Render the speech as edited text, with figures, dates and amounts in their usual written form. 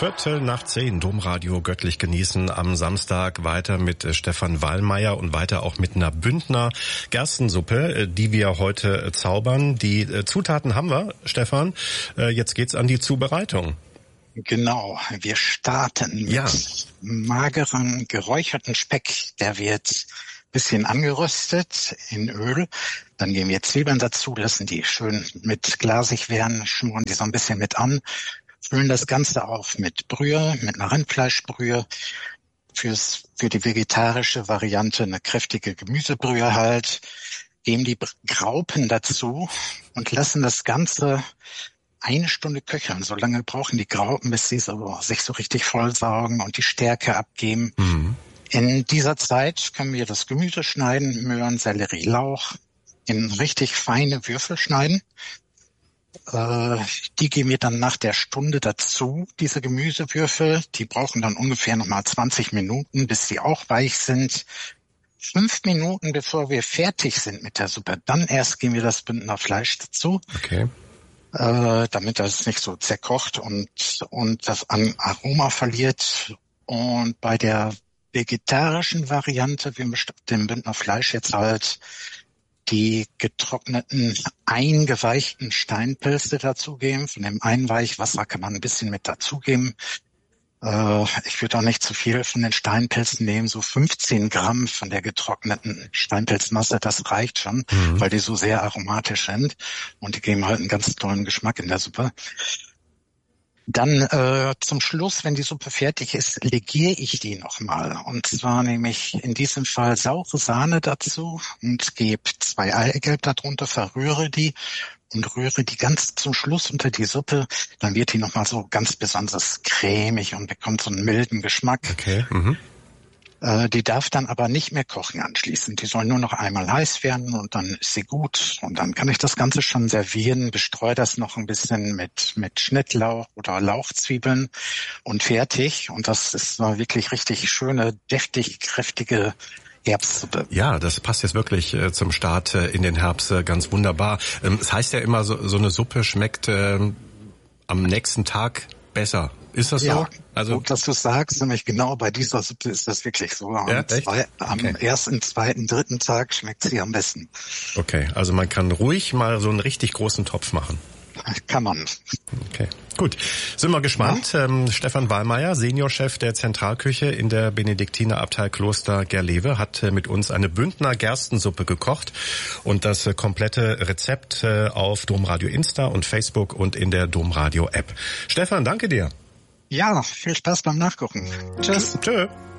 9:15, Domradio göttlich genießen am Samstag, weiter mit Stefan Wallmeier und weiter auch mit einer Bündner Gerstensuppe, die wir heute zaubern. Die Zutaten haben wir, Stefan. Jetzt geht's an die Zubereitung. Genau, wir starten mit magerem, geräucherten Speck. Der wird bisschen angeröstet in Öl. Dann geben wir Zwiebeln dazu, lassen die schön mit glasig werden, schmoren die so ein bisschen mit an. Füllen das Ganze auf mit Brühe, mit einer Rindfleischbrühe. Für die vegetarische Variante eine kräftige Gemüsebrühe halt. Geben die Graupen dazu und lassen das Ganze 1 Stunde köcheln. So lange brauchen die Graupen, bis sie sich so richtig vollsaugen und die Stärke abgeben. Mhm. In dieser Zeit können wir das Gemüse schneiden, Möhren, Sellerie, Lauch, in richtig feine Würfel schneiden. Die geben wir dann nach der Stunde dazu, diese Gemüsewürfel. Die brauchen dann ungefähr nochmal 20 Minuten, bis sie auch weich sind. 5 Minuten, bevor wir fertig sind mit der Suppe, dann erst geben wir das Bündner Fleisch dazu. Okay. Damit das nicht so zerkocht und das an Aroma verliert. Und bei der vegetarischen Variante, wir dem Bündner Fleisch jetzt halt die getrockneten, eingeweichten Steinpilze dazugeben. Von dem Einweichwasser kann man ein bisschen mit dazugeben. Ich würde auch nicht zu viel von den Steinpilzen nehmen, so 15 Gramm von der getrockneten Steinpilzmasse, das reicht schon, weil die so sehr aromatisch sind und die geben halt einen ganz tollen Geschmack in der Suppe. Dann zum Schluss, wenn die Suppe fertig ist, legiere ich die nochmal. Und zwar nehme ich in diesem Fall saure Sahne dazu und gebe 2 Eigelb darunter, verrühre die und rühre die ganz zum Schluss unter die Suppe. Dann wird die nochmal so ganz besonders cremig und bekommt so einen milden Geschmack. Okay. Die darf dann aber nicht mehr kochen anschließend. Die soll nur noch einmal heiß werden und dann ist sie gut. Und dann kann ich das Ganze schon servieren, bestreue das noch ein bisschen mit Schnittlauch oder Lauchzwiebeln und fertig. Und das ist wirklich richtig schöne, deftig, kräftige Herbstsuppe. Ja, das passt jetzt wirklich zum Start in den Herbst ganz wunderbar. Es heißt ja immer, so eine Suppe schmeckt am nächsten Tag besser. Ist das so? Ja, also gut, dass du sagst, nämlich genau bei dieser Suppe ist das wirklich so. Am ersten, zweiten, dritten Tag schmeckt sie am besten. Okay, also man kann ruhig mal so einen richtig großen Topf machen. Kann man. Okay, gut. Sind wir gespannt. Ja. Stefan Wallmeier, Seniorchef der Zentralküche in der Benediktinerabtei Kloster Gerlewe, hat mit uns eine Bündner Gerstensuppe gekocht und das komplette Rezept auf Domradio Insta und Facebook und in der Domradio App. Stefan, danke dir. Ja, viel Spaß beim Nachgucken. Tschüss. Tschö.